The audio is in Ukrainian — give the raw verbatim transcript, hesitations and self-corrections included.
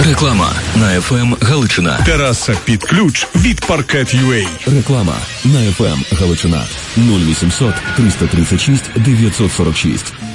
Реклама на еф ем Галичина. Тераса під ключ від Parquet.ua. Реклама на еф ем Галичина. нуль вісімсот триста тридцять шість дев'ятсот сорок шість.